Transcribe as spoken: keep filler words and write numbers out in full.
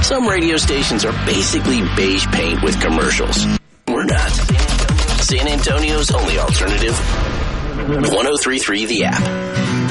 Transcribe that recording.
Some radio stations are basically beige paint with commercials. We're not. San Antonio's only alternative. one oh three point three The App.